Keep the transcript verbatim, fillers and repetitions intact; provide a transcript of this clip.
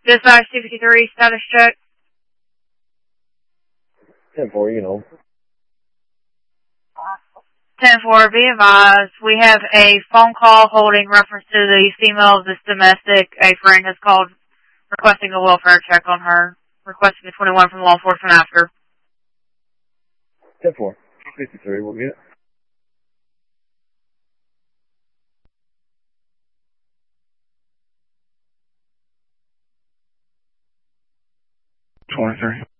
Dispatch two fifty-three, status check. ten four, you know. ten four, be advised, we have a phone call holding reference to the female of this domestic. A friend has called requesting a welfare check on her, requesting a twenty-one from law enforcement after. ten four, fifty-three, we'll get it. twenty-three.